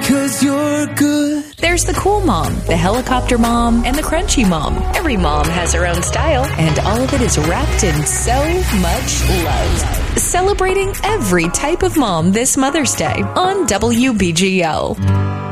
'cause you're good. There's the cool mom, the helicopter mom, and the crunchy mom. Every mom has her own style, and all of it is wrapped in so much love. Celebrating every type of mom this Mother's Day on WBGO.